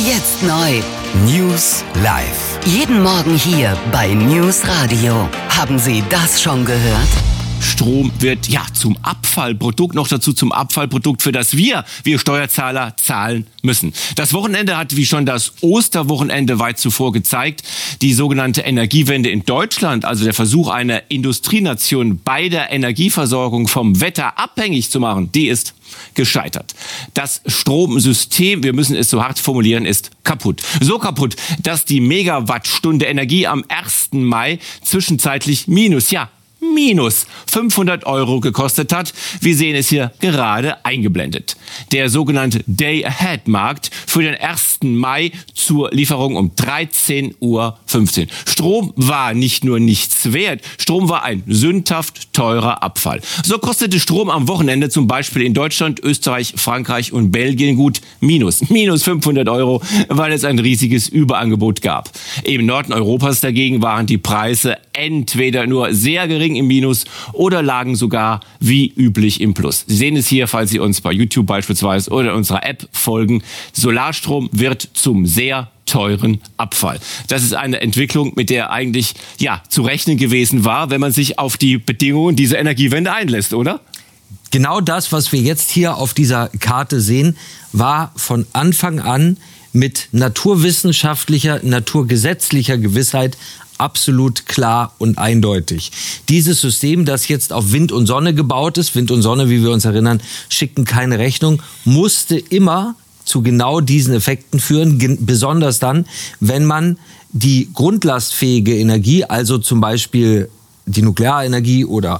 Jetzt neu. News live. Jeden Morgen hier bei News Radio. Haben Sie das schon gehört? Strom wird zum Abfallprodukt, noch dazu zum Abfallprodukt, für das wir Steuerzahler zahlen müssen. Das Wochenende hat, wie schon das Osterwochenende weit zuvor gezeigt, die sogenannte Energiewende in Deutschland, also der Versuch einer Industrienation bei der Energieversorgung vom Wetter abhängig zu machen, die ist gescheitert. Das Stromsystem, wir müssen es so hart formulieren, ist kaputt. So kaputt, dass die Megawattstunde Energie am 1. Mai zwischenzeitlich minus 500 € gekostet hat. Wir sehen es hier gerade eingeblendet. Der sogenannte Day-Ahead-Markt für den 1. Mai zur Lieferung um 13:15 Uhr. Strom war nicht nur nichts wert, Strom war ein sündhaft teurer Abfall. So kostete Strom am Wochenende zum Beispiel in Deutschland, Österreich, Frankreich und Belgien gut minus 500 €, weil es ein riesiges Überangebot gab. Im Norden Europas dagegen waren die Preise entweder nur sehr gering im Minus oder lagen sogar wie üblich im Plus. Sie sehen es hier, falls Sie uns bei YouTube beispielsweise oder in unserer App folgen. Solarstrom wird zum sehr teuren Abfall. Das ist eine Entwicklung, mit der eigentlich zu rechnen gewesen war, wenn man sich auf die Bedingungen dieser Energiewende einlässt, oder? Genau das, was wir jetzt hier auf dieser Karte sehen, war von Anfang an mit naturwissenschaftlicher, naturgesetzlicher Gewissheit absolut klar und eindeutig. Dieses System, das jetzt auf Wind und Sonne gebaut ist, Wind und Sonne, wie wir uns erinnern, schicken keine Rechnung, musste immer zu genau diesen Effekten führen, besonders dann, wenn man die grundlastfähige Energie, also zum Beispiel die Nuklearenergie oder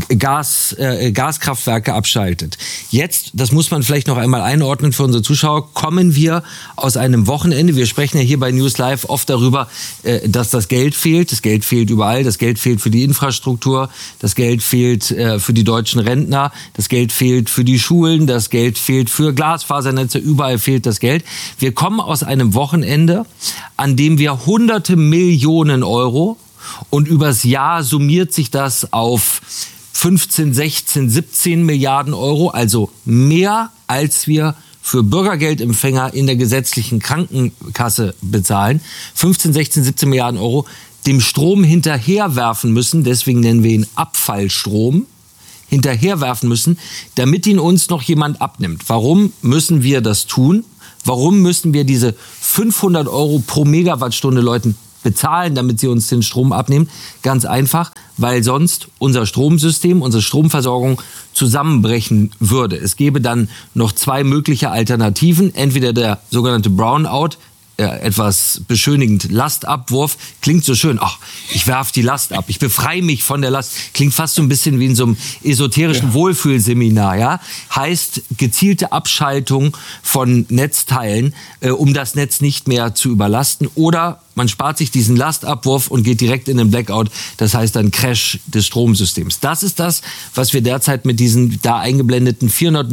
Gaskraftwerke abschaltet. Jetzt, das muss man vielleicht noch einmal einordnen für unsere Zuschauer, kommen wir aus einem Wochenende. Wir sprechen ja hier bei News Live oft darüber, dass das Geld fehlt. Das Geld fehlt überall. Das Geld fehlt für die Infrastruktur. Das Geld fehlt für die deutschen Rentner. Das Geld fehlt für die Schulen. Das Geld fehlt für Glasfasernetze. Überall fehlt das Geld. Wir kommen aus einem Wochenende, an dem wir hunderte Millionen Euro, und übers Jahr summiert sich das auf 15, 16, 17 Milliarden Euro, also mehr als wir für Bürgergeldempfänger in der gesetzlichen Krankenkasse bezahlen. 15, 16, 17 Milliarden Euro dem Strom hinterherwerfen müssen, deswegen nennen wir ihn Abfallstrom, hinterherwerfen müssen, damit ihn uns noch jemand abnimmt. Warum müssen wir das tun? Warum müssen wir diese 500 € pro Megawattstunde Leuten bezahlen, damit sie uns den Strom abnehmen? Ganz einfach, weil sonst unser Stromsystem, unsere Stromversorgung zusammenbrechen würde. Es gäbe dann noch zwei mögliche Alternativen. Entweder der sogenannte Brownout, etwas beschönigend Lastabwurf, klingt so schön. Ach, ich werfe die Last ab, ich befreie mich von der Last. Klingt fast so ein bisschen wie in so einem esoterischen Wohlfühlseminar, ja? Heißt gezielte Abschaltung von Netzteilen, um das Netz nicht mehr zu überlasten. Oder man spart sich diesen Lastabwurf und geht direkt in den Blackout. Das heißt dann Crash des Stromsystems. Das ist das, was wir derzeit mit diesen da eingeblendeten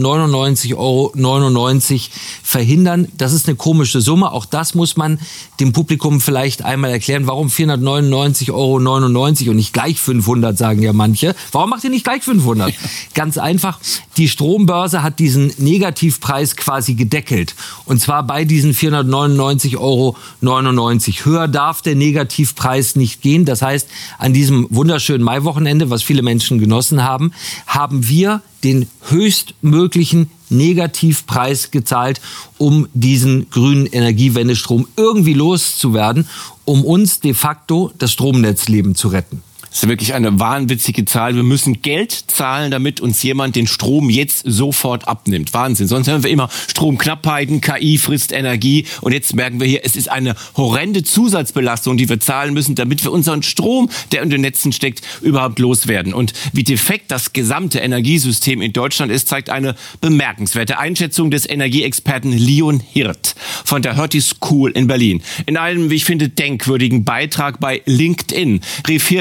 499,99 € verhindern. Das ist eine komische Summe. Auch das muss man dem Publikum vielleicht einmal erklären. Warum 499,99 € und nicht gleich 500, sagen ja manche. Warum macht ihr nicht gleich 500? Ganz einfach, die Strombörse hat diesen Negativpreis quasi gedeckelt. Und zwar bei diesen 499,99 €. Höher darf der Negativpreis nicht gehen. Das heißt, an diesem wunderschönen Maiwochenende, was viele Menschen genossen haben, haben wir den höchstmöglichen Negativpreis gezahlt, um diesen grünen Energiewendestrom irgendwie loszuwerden, um uns de facto das Stromnetzleben zu retten. Das ist wirklich eine wahnwitzige Zahl. Wir müssen Geld zahlen, damit uns jemand den Strom jetzt sofort abnimmt. Wahnsinn. Sonst hören wir immer Stromknappheiten, KI frisst Energie. Und jetzt merken wir hier, es ist eine horrende Zusatzbelastung, die wir zahlen müssen, damit wir unseren Strom, der in den Netzen steckt, überhaupt loswerden. Und wie defekt das gesamte Energiesystem in Deutschland ist, zeigt eine bemerkenswerte Einschätzung des Energieexperten Leon Hirt von der Hertie School in Berlin. In einem, wie ich finde, denkwürdigen Beitrag bei LinkedIn rief Hirt alle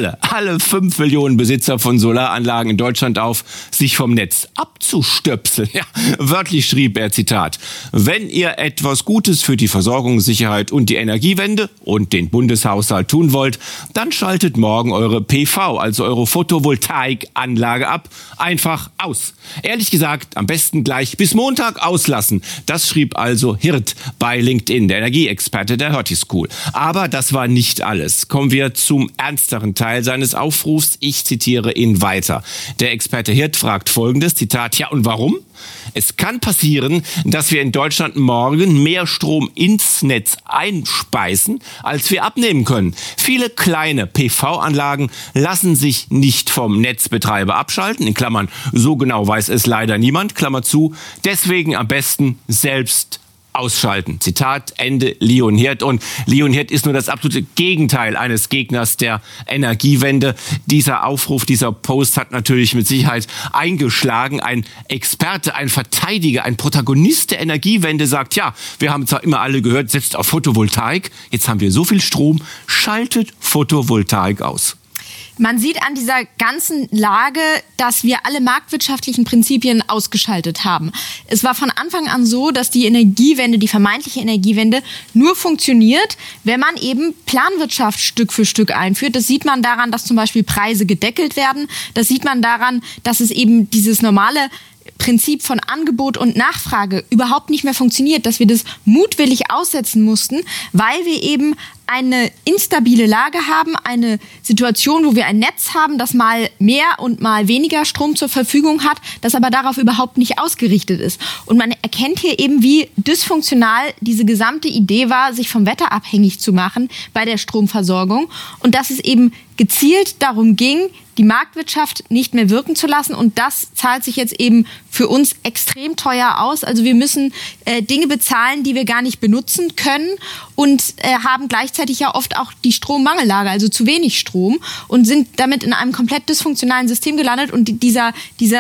alle 5 Millionen Besitzer von Solaranlagen in Deutschland auf, sich vom Netz abzustöpseln. Ja, wörtlich schrieb er, Zitat, wenn ihr etwas Gutes für die Versorgungssicherheit und die Energiewende und den Bundeshaushalt tun wollt, dann schaltet morgen eure PV, also eure Photovoltaikanlage ab, einfach aus. Ehrlich gesagt, am besten gleich bis Montag auslassen. Das schrieb also Hirt bei LinkedIn, der Energieexperte der Hertie School. Aber das war nicht alles. Kommen wir zum ernsteren Teil seines Aufrufs. Ich zitiere ihn weiter. Der Experte Hirt fragt Folgendes, Zitat, ja und warum? Es kann passieren, dass wir in Deutschland morgen mehr Strom ins Netz einspeisen, als wir abnehmen können. Viele kleine PV-Anlagen lassen sich nicht vom Netzbetreiber abschalten, in Klammern, so genau weiß es leider niemand, Klammer zu, deswegen am besten selbst ausschalten. Zitat Ende Leon Hirt. Und Leon Hirt ist nur das absolute Gegenteil eines Gegners der Energiewende. Dieser Aufruf, dieser Post hat natürlich mit Sicherheit eingeschlagen. Ein Experte, ein Verteidiger, ein Protagonist der Energiewende sagt, ja, wir haben zwar immer alle gehört, setzt auf Photovoltaik, jetzt haben wir so viel Strom, schaltet Photovoltaik aus. Man sieht an dieser ganzen Lage, dass wir alle marktwirtschaftlichen Prinzipien ausgeschaltet haben. Es war von Anfang an so, dass die Energiewende, die vermeintliche Energiewende, nur funktioniert, wenn man eben Planwirtschaft Stück für Stück einführt. Das sieht man daran, dass zum Beispiel Preise gedeckelt werden. Das sieht man daran, dass es eben dieses normale Prinzip von Angebot und Nachfrage überhaupt nicht mehr funktioniert, dass wir das mutwillig aussetzen mussten, weil wir eben eine instabile Lage haben, eine Situation, wo wir ein Netz haben, das mal mehr und mal weniger Strom zur Verfügung hat, das aber darauf überhaupt nicht ausgerichtet ist. Und man erkennt hier eben, wie dysfunktional diese gesamte Idee war, sich vom Wetter abhängig zu machen bei der Stromversorgung und dass es eben gezielt darum ging, die Marktwirtschaft nicht mehr wirken zu lassen. Und das zahlt sich jetzt eben für uns extrem teuer aus. Also wir müssen Dinge bezahlen, die wir gar nicht benutzen können und haben gleichzeitig ja oft auch die Strommangellage, also zu wenig Strom und sind damit in einem komplett dysfunktionalen System gelandet. Und dieser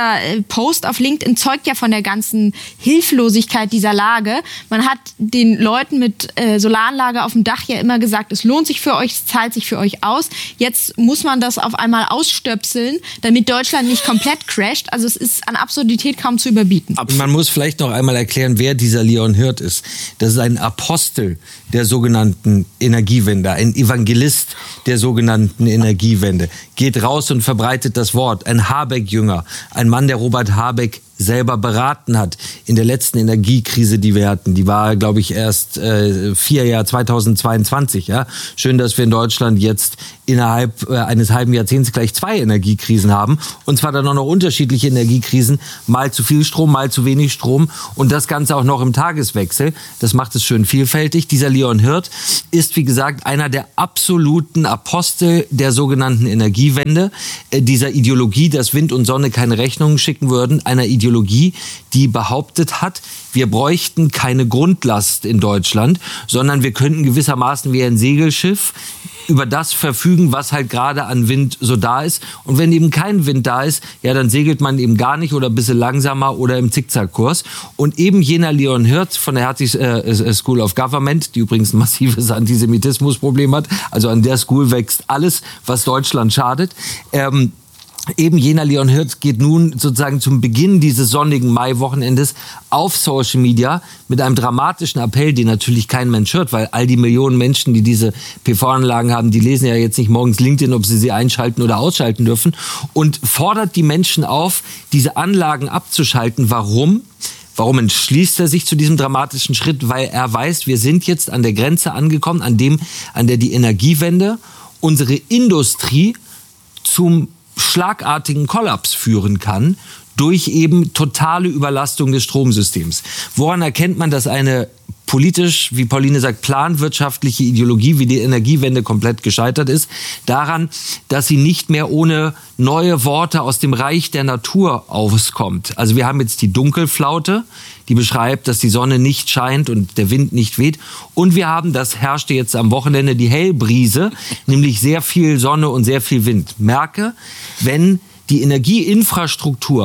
Post auf LinkedIn zeugt ja von der ganzen Hilflosigkeit dieser Lage. Man hat den Leuten mit Solaranlage auf dem Dach ja immer gesagt, es lohnt sich für euch, es zahlt sich für euch aus. Jetzt muss man das auf einmal ausstöpseln, damit Deutschland nicht komplett crasht. Also es ist an Absurdität kaum zu überbieten. Man muss vielleicht noch einmal erklären, wer dieser Leon Hirt ist. Das ist ein Apostel der sogenannten Energiewende, ein Evangelist der sogenannten Energiewende. Geht raus und verbreitet das Wort. Ein Habeck-Jünger, ein Mann, der Robert Habeck selber beraten hat in der letzten Energiekrise, die wir hatten. Die war, glaube ich, erst 2022. Ja? Schön, dass wir in Deutschland jetzt innerhalb eines halben Jahrzehnts gleich 2 Energiekrisen haben. Und zwar dann auch noch unterschiedliche Energiekrisen. Mal zu viel Strom, mal zu wenig Strom. Und das Ganze auch noch im Tageswechsel. Das macht es schön vielfältig. Dieser Leon Hirt ist, wie gesagt, einer der absoluten Apostel der sogenannten Energiewende. Dieser Ideologie, dass Wind und Sonne keine Rechnungen schicken würden. Einer Ideologie, die behauptet hat, wir bräuchten keine Grundlast in Deutschland, sondern wir könnten gewissermaßen wie ein Segelschiff über das verfügen, was halt gerade an Wind so da ist. Und wenn eben kein Wind da ist, ja, dann segelt man eben gar nicht oder ein bisschen langsamer oder im Zickzackkurs. Und eben jener Leon Hirt von der Hertie School of Government, die übrigens ein massives Antisemitismusproblem hat, also an der School wächst alles, was Deutschland schadet, eben jener Leon Hirt geht nun sozusagen zum Beginn dieses sonnigen Mai-Wochenendes auf Social Media mit einem dramatischen Appell, den natürlich kein Mensch hört, weil all die Millionen Menschen, die diese PV-Anlagen haben, die lesen ja jetzt nicht morgens LinkedIn, ob sie einschalten oder ausschalten dürfen, und fordert die Menschen auf, diese Anlagen abzuschalten. Warum? Warum entschließt er sich zu diesem dramatischen Schritt? Weil er weiß, wir sind jetzt an der Grenze angekommen, an der die Energiewende unsere Industrie zum schlagartigen Kollaps führen kann durch eben totale Überlastung des Stromsystems. Woran erkennt man, dass eine politisch, wie Pauline sagt, planwirtschaftliche Ideologie wie die Energiewende komplett gescheitert ist? Daran, dass sie nicht mehr ohne neue Worte aus dem Reich der Natur auskommt. Also wir haben jetzt die Dunkelflaute, die beschreibt, dass die Sonne nicht scheint und der Wind nicht weht. Und wir haben, das herrschte jetzt am Wochenende, die Hellbrise, nämlich sehr viel Sonne und sehr viel Wind. Merke, wenn die Energieinfrastruktur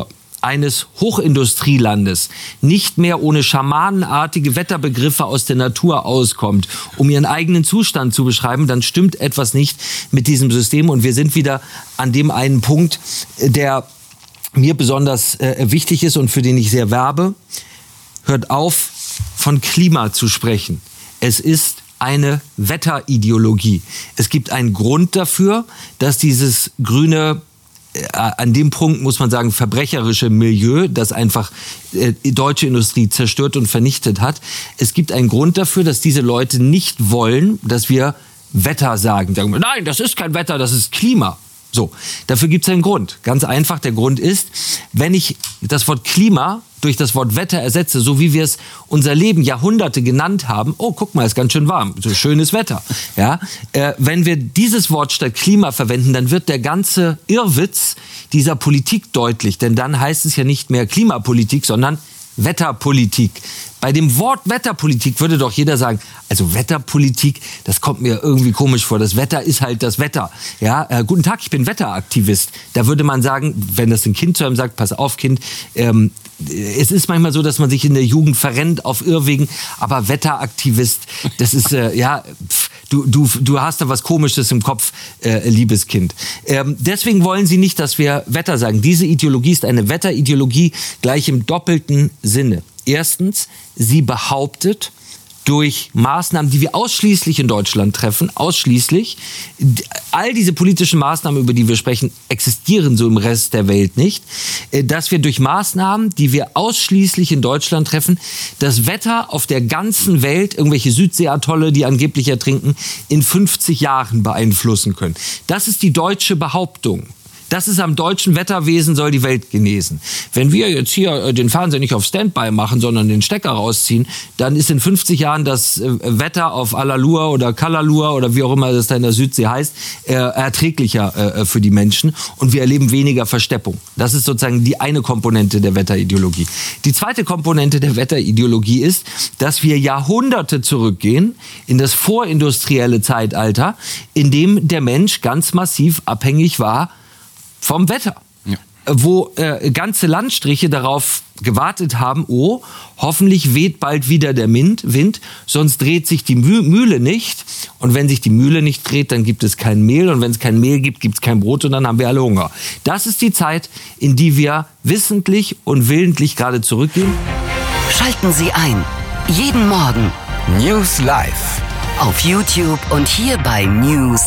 eines Hochindustrielandes nicht mehr ohne schamanenartige Wetterbegriffe aus der Natur auskommt, um ihren eigenen Zustand zu beschreiben, dann stimmt etwas nicht mit diesem System. Und wir sind wieder an dem einen Punkt, der mir besonders wichtig ist und für den ich sehr werbe. Hört auf, von Klima zu sprechen. Es ist eine Wetterideologie. Es gibt einen Grund dafür, dass dieses grüne, an dem Punkt muss man sagen, verbrecherische Milieu, das einfach deutsche Industrie zerstört und vernichtet hat. Es gibt einen Grund dafür, dass diese Leute nicht wollen, dass wir Wetter sagen. Nein, das ist kein Wetter, das ist Klima. So, dafür gibt es einen Grund. Ganz einfach, der Grund ist, wenn ich das Wort Klima durch das Wort Wetter ersetze, so wie wir es unser Leben Jahrhunderte genannt haben, oh, guck mal, ist ganz schön warm, so schönes Wetter. Ja, wenn wir dieses Wort statt Klima verwenden, dann wird der ganze Irrwitz dieser Politik deutlich. Denn dann heißt es ja nicht mehr Klimapolitik, sondern Wetterpolitik. Bei dem Wort Wetterpolitik würde doch jeder sagen, also Wetterpolitik, das kommt mir irgendwie komisch vor. Das Wetter ist halt das Wetter. Ja, guten Tag, ich bin Wetteraktivist. Da würde man sagen, wenn das ein Kind zu einem sagt, pass auf Kind, es ist manchmal so, dass man sich in der Jugend verrennt auf Irrwegen, aber Wetteraktivist, das ist, du hast da was Komisches im Kopf, liebes Kind. Deswegen wollen sie nicht, dass wir Wetter sagen. Diese Ideologie ist eine Wetterideologie gleich im doppelten Sinne. Erstens, sie behauptet, durch Maßnahmen, die wir ausschließlich in Deutschland treffen, ausschließlich, all diese politischen Maßnahmen, über die wir sprechen, existieren so im Rest der Welt nicht, dass wir durch Maßnahmen, die wir ausschließlich in Deutschland treffen, das Wetter auf der ganzen Welt, irgendwelche Südseeatolle, die angeblich ertrinken, in 50 Jahren beeinflussen können. Das ist die deutsche Behauptung. Das ist am deutschen Wetterwesen, soll die Welt genesen. Wenn wir jetzt hier den Fernseher nicht auf Standby machen, sondern den Stecker rausziehen, dann ist in 50 Jahren das Wetter auf Alalur oder Kalalur oder wie auch immer das da in der Südsee heißt, erträglicher für die Menschen und wir erleben weniger Versteppung. Das ist sozusagen die eine Komponente der Wetterideologie. Die zweite Komponente der Wetterideologie ist, dass wir Jahrhunderte zurückgehen in das vorindustrielle Zeitalter, in dem der Mensch ganz massiv abhängig war vom Wetter, ja. Wo ganze Landstriche darauf gewartet haben, oh, hoffentlich weht bald wieder der Wind, sonst dreht sich die Mühle nicht. Und wenn sich die Mühle nicht dreht, dann gibt es kein Mehl. Und wenn es kein Mehl gibt, gibt es kein Brot und dann haben wir alle Hunger. Das ist die Zeit, in die wir wissentlich und willentlich gerade zurückgehen. Schalten Sie ein. Jeden Morgen. News Live. Auf YouTube und hier bei News